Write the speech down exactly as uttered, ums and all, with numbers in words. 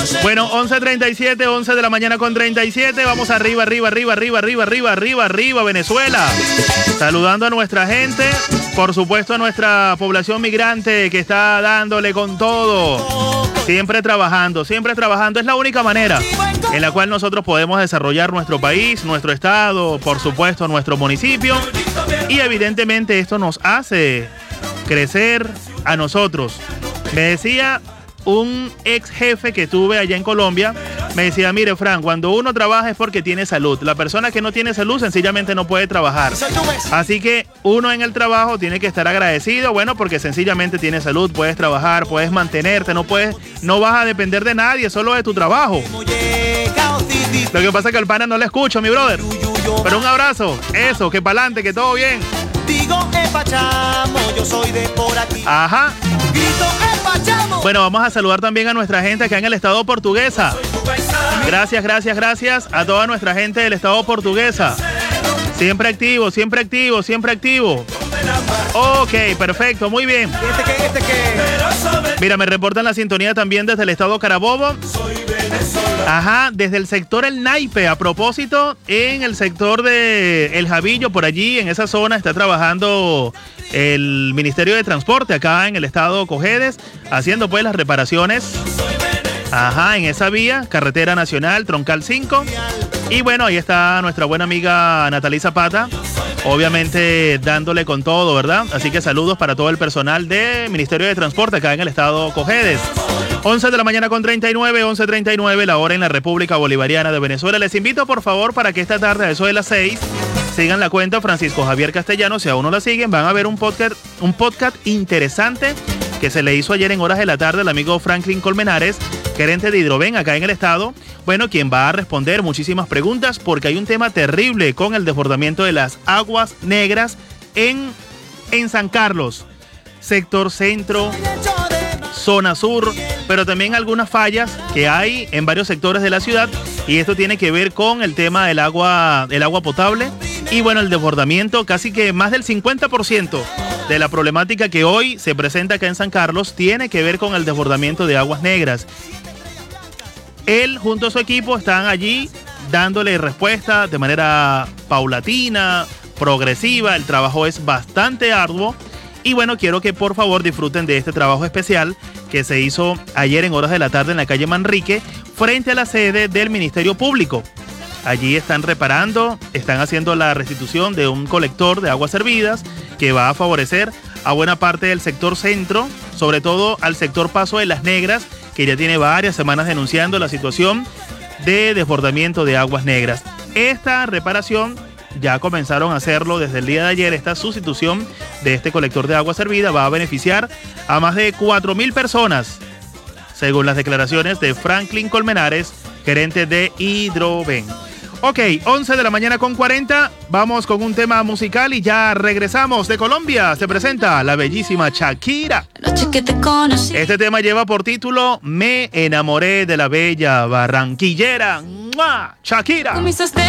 Bueno, once treinta y siete, once de la mañana con treinta y siete. Vamos arriba, arriba, arriba, arriba, arriba, arriba, arriba, arriba, Venezuela. Saludando a nuestra gente, por supuesto a nuestra población migrante que está dándole con todo. Siempre trabajando, siempre trabajando. Es la única manera en la cual nosotros podemos desarrollar nuestro país, nuestro estado, por supuesto nuestro municipio. Y evidentemente esto nos hace crecer a nosotros. Me decía un ex jefe que tuve allá en Colombia, me decía, mire Fran, cuando uno trabaja es porque tiene salud. La persona que no tiene salud sencillamente no puede trabajar. Así que uno en el trabajo tiene que estar agradecido, bueno, porque sencillamente tiene salud, puedes trabajar, puedes mantenerte, no puedes, no vas a depender de nadie, solo de tu trabajo. Lo que pasa es que al pana no le escucho, mi brother. Pero un abrazo, eso, que pa'lante, que todo bien. Digo, epachamo, yo soy de por aquí. Ajá. Grito, epachamo. Bueno, vamos a saludar también a nuestra gente acá en el estado Portuguesa. Gracias, gracias, gracias a toda nuestra gente del estado Portuguesa. Siempre activo, siempre activo, siempre activo. Ok, perfecto, muy bien. Mira, me reportan la sintonía también desde el estado Carabobo. Ajá, desde el sector El Naipe. A propósito, en el sector de El Javillo, por allí, en esa zona, está trabajando el Ministerio de Transporte acá en el estado Cojedes, haciendo pues las reparaciones. Ajá, en esa vía, carretera nacional, troncal cinco. Y bueno, ahí está nuestra buena amiga Natalí Zapata, obviamente dándole con todo, ¿verdad? Así que saludos para todo el personal del Ministerio de Transporte acá en el estado Cojedes. once de la mañana con treinta y nueve, once treinta y nueve, la hora en la República Bolivariana de Venezuela. Les invito, por favor, para que esta tarde, a eso de las seis, sigan la cuenta Francisco Javier Castellano. Si aún no la siguen, van a ver un podcast, un podcast interesante que se le hizo ayer en horas de la tarde al amigo Franklin Colmenares, gerente de Hidroven acá en el estado. Bueno, quien va a responder muchísimas preguntas porque hay un tema terrible con el desbordamiento de las aguas negras en, en San Carlos, sector centro, zona sur, pero también algunas fallas que hay en varios sectores de la ciudad, y esto tiene que ver con el tema del agua, del agua potable y bueno, el desbordamiento. Casi que más del cincuenta por ciento de la problemática que hoy se presenta acá en San Carlos tiene que ver con el desbordamiento de aguas negras. Él junto a su equipo están allí dándole respuesta de manera paulatina, progresiva. El trabajo es bastante arduo. Y bueno, quiero que por favor disfruten de este trabajo especial que se hizo ayer en horas de la tarde en la calle Manrique, frente a la sede del Ministerio Público. Allí están reparando, están haciendo la restitución de un colector de aguas servidas que va a favorecer a buena parte del sector centro, sobre todo al sector Paso de las Negras, que ya tiene varias semanas denunciando la situación de desbordamiento de aguas negras. Esta reparación ya comenzaron a hacerlo desde el día de ayer. Esta sustitución de este colector de agua servida va a beneficiar a más de cuatro mil personas, según las declaraciones de Franklin Colmenares, gerente de Hidroven. Ok, once de la mañana con cuarenta, vamos con un tema musical y ya regresamos. De Colombia se presenta la bellísima Shakira. Este tema lleva por título Me enamoré de la bella barranquillera. ¡Mua! Shakira.